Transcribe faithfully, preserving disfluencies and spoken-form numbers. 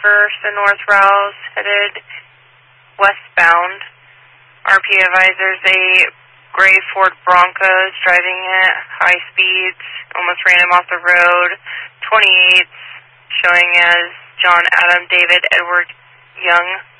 first, the North Rouse, headed westbound. R P advisors, a gray Ford Bronco is driving at high speeds, almost ran him off the road. twenty-eights showing as John Adam David Edward Young.